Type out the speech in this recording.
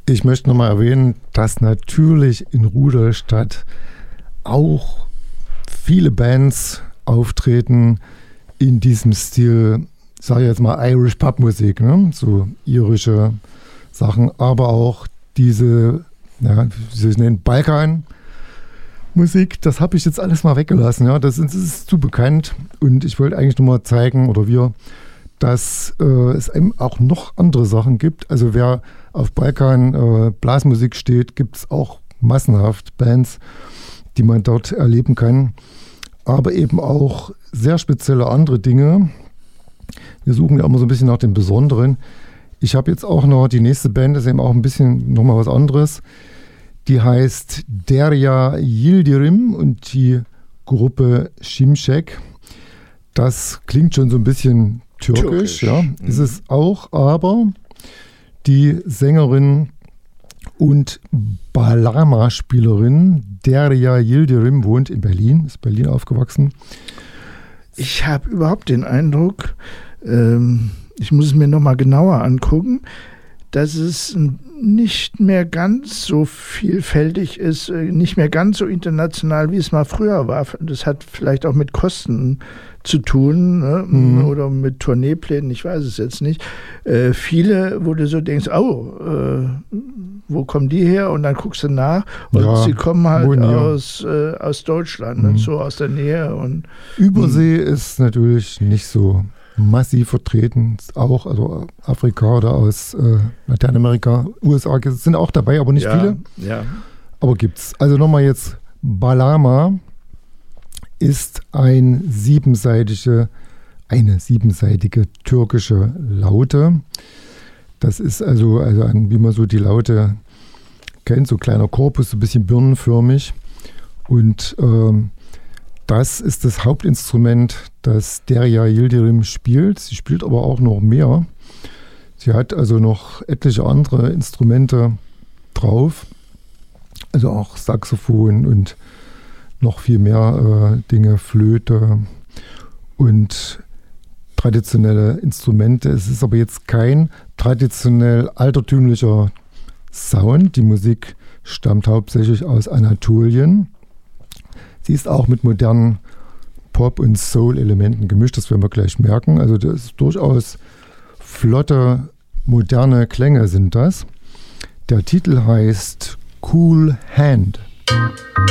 Ich möchte nochmal erwähnen, dass natürlich in Rudolstadt auch viele Bands auftreten in diesem Stil, sage ich jetzt mal Irish Pub-Musik, ne? So irische Sachen, aber auch diese, ja, wie soll ich es nennen, Balkan-Musik, das habe ich jetzt alles mal weggelassen. Ja? Das ist zu bekannt und ich wollte eigentlich nur mal zeigen, oder wir, dass es eben auch noch andere Sachen gibt. Also wer auf Balkan Blasmusik steht, gibt es auch massenhaft Bands, die man dort erleben kann. Aber eben auch sehr spezielle andere Dinge. Wir suchen ja immer so ein bisschen nach dem Besonderen. Ich habe jetzt auch noch die nächste Band, das ist eben auch ein bisschen nochmal was anderes. Die heißt Derya Yildirim und die Gruppe Şimşek. Das klingt schon so ein bisschen türkisch. Ja, ist es auch, aber die Sängerin und Bağlama-Spielerin Derya Yildirim wohnt in Berlin, ist Berlin aufgewachsen. Ich habe überhaupt den Eindruck, ich muss es mir nochmal genauer angucken, dass es nicht mehr ganz so vielfältig ist, nicht mehr ganz so international, wie es mal früher war. Das hat vielleicht auch mit Kosten zu tun, ne? Oder mit Tourneeplänen, ich weiß es jetzt nicht. Viele, wo du so denkst, wo kommen die her? Und dann guckst du nach und sie kommen halt aus Deutschland, ne? So aus der Nähe. Und Übersee ist natürlich nicht so massiv vertreten, auch also Afrika oder aus Lateinamerika, USA sind auch dabei, aber nicht viele. Ja. Aber gibt's. Also nochmal jetzt, Bağlama ist eine siebenseitige türkische Laute. Das ist also wie man so die Laute kennt, so kleiner Korpus, so ein bisschen birnenförmig. Und das ist das Hauptinstrument, das Derya Yildirim spielt. Sie spielt aber auch noch mehr. Sie hat also noch etliche andere Instrumente drauf. Also auch Saxophon und noch viel mehr Dinge, Flöte und traditionelle Instrumente. Es ist aber jetzt kein traditionell altertümlicher Sound. Die Musik stammt hauptsächlich aus Anatolien. Sie ist auch mit modernen Pop- und Soul-Elementen gemischt, das werden wir gleich merken. Also das ist durchaus flotte, moderne Klänge sind das. Der Titel heißt Cool Hand.